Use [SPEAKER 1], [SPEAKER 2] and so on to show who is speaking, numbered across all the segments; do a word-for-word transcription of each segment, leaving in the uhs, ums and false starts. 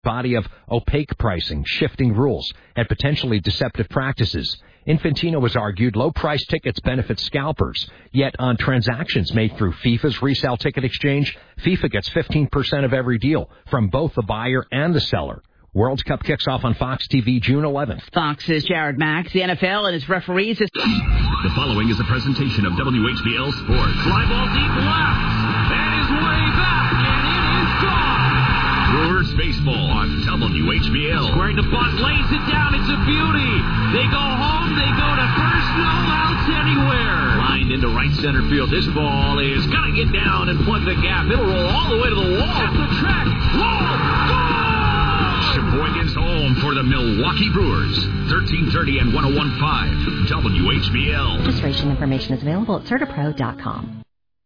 [SPEAKER 1] body of opaque pricing, shifting rules, and potentially deceptive practices. Infantino has argued low-price tickets benefit scalpers, yet on transactions made through FIFA's resale ticket exchange, FIFA gets fifteen percent of every deal from both the buyer and the seller. World Cup kicks off on Fox T V June eleventh.
[SPEAKER 2] Fox's Jared Max, the N F L and its referees. Is-
[SPEAKER 3] the following is a presentation of W H B L Sports. Fly ball deep left. That is way back, and it is gone. Brewers baseball on W H B L. Squaring the bunt, lays it down. It's a beauty. They go home. They go to first. No outs anywhere. Lined into right center field. This ball is going to get down and plug the gap. It'll roll all the way to the wall. At the track. Wall. Goal! Sheboygan's home for the Milwaukee Brewers. thirteen thirty and one oh one point five W H B L.
[SPEAKER 4] Registration information is available at certapro dot com.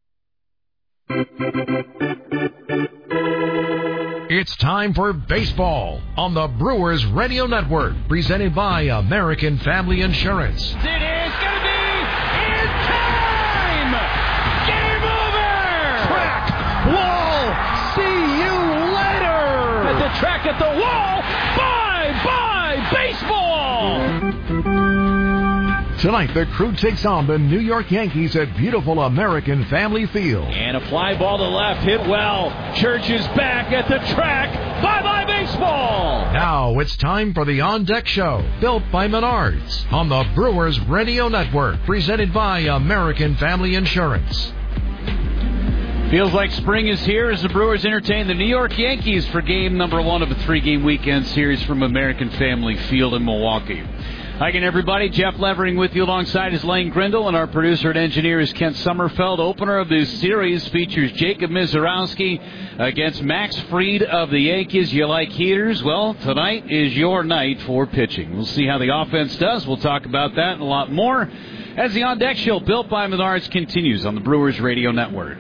[SPEAKER 5] It's time for baseball on the Brewers Radio Network, presented by American Family Insurance.
[SPEAKER 6] It is going to be in time! Game over!
[SPEAKER 7] Track, wall, see you later!
[SPEAKER 6] At the track, at the wall, bye-bye baseball!
[SPEAKER 5] Tonight, the Crew takes on the New York Yankees at beautiful American Family Field.
[SPEAKER 6] And a fly ball to left, hit well. Church is back at the track. Bye-bye baseball!
[SPEAKER 5] Now it's time for the On Deck Show, built by Menards, on the Brewers Radio Network, presented by American Family Insurance.
[SPEAKER 8] Feels like spring is here as the Brewers entertain the New York Yankees for game number one of a three-game weekend series from American Family Field in Milwaukee. Hi again, everybody. Jeff Levering with you alongside is Lane Grindle, and our producer and engineer is Kent Sommerfeld. Opener of this series features Jacob Mizorowski against Max Fried of the Yankees. You like heaters? Well, tonight is your night for pitching. We'll see how the offense does. We'll talk about that and a lot more as the On Deck Show, built by Menards, continues on the Brewers Radio Network.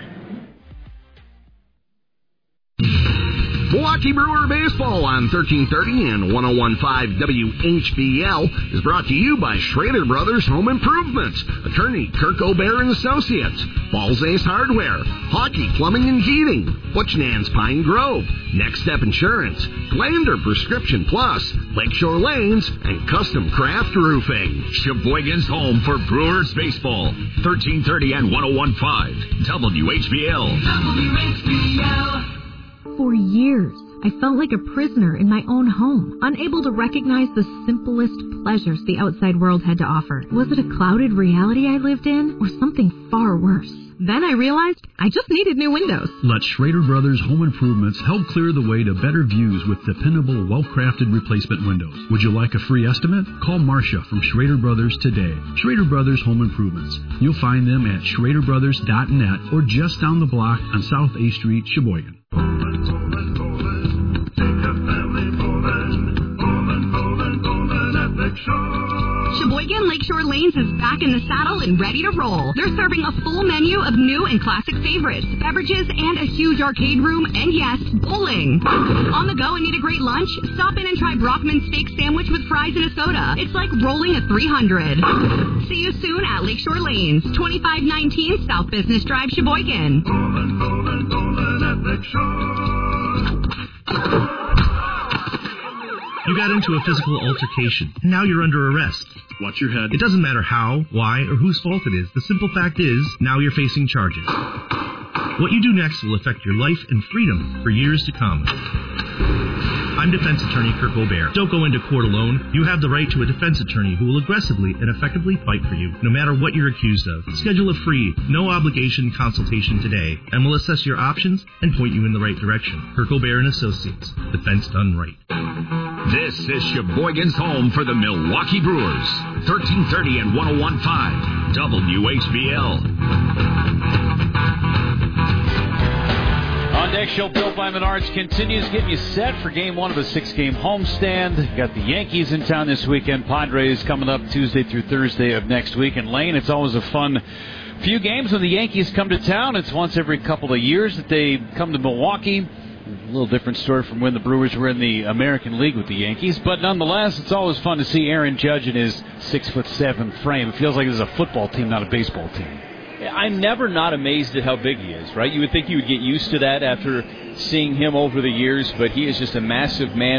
[SPEAKER 3] Milwaukee Brewer Baseball on thirteen thirty and one oh one point five W H B L is brought to you by Schrader Brothers Home Improvements, attorney Kirk O'Bear and Associates, Balls Ace Hardware, Hockey Plumbing and Heating, Butchnan's Pine Grove, Next Step Insurance, Glander Prescription Plus, Lakeshore Lanes, and Custom Craft Roofing. Sheboygan's home for Brewers Baseball, thirteen thirty and one oh one point five W H B L. W H B L.
[SPEAKER 9] For years, I felt like a prisoner in my own home, unable to recognize the simplest pleasures the outside world had to offer. Was it a clouded reality I lived in, or something far worse? Then I realized I just needed new windows.
[SPEAKER 10] Let Schrader Brothers Home Improvements help clear the way to better views with dependable, well-crafted replacement windows. Would you like a free estimate? Call Marcia from Schrader Brothers today. Schrader Brothers Home Improvements. You'll find them at schrader brothers dot net or just down the block on South A Street, Sheboygan. Poland, Poland, Poland. Take a family Poland. Poland, Poland, Poland at Lakeshore.
[SPEAKER 11] Sheboygan Lakeshore Lanes is back in the saddle and ready to roll. They're serving a full menu of new and classic favorites, beverages, and a huge arcade room, and yes, bowling. On the go and need a great lunch? Stop in and try Brockman's steak sandwich with fries and a soda. It's like rolling a three hundred. See you soon at Lakeshore Lanes, twenty-five nineteen South Business Drive, Sheboygan.
[SPEAKER 12] Poland, Poland, Poland at Lakeshore.
[SPEAKER 13] You got into a physical altercation, and now you're under arrest. Watch your head. It doesn't matter how, why, or whose fault it is. The simple fact is, now you're facing charges. What you do next will affect your life and freedom for years to come. I'm defense attorney Kirk O'Bear. Don't go into court alone. You have the right to a defense attorney who will aggressively and effectively fight for you, no matter what you're accused of. Schedule a free, no-obligation consultation today, and we'll assess your options and point you in the right direction. Kirk O'Bear and Associates. Defense done right.
[SPEAKER 3] This is Sheboygan's home for the Milwaukee Brewers. thirteen thirty and one oh one point five W H B L.
[SPEAKER 8] On Deck Show, built by Menards, continues getting you set for game one of a six-game homestand. Got the Yankees in town this weekend. Padres coming up Tuesday through Thursday of next week. And Lane, it's always a fun few games when the Yankees come to town. It's once every couple of years that they come to Milwaukee. A little different story from when the Brewers were in the American League with the Yankees. But nonetheless, it's always fun to see Aaron Judge in his six foot seven frame. It feels like this is a football team, not a baseball team.
[SPEAKER 6] I'm never not amazed at how big he is, right? You would think you would get used to that after seeing him over the years, but he is just a massive man.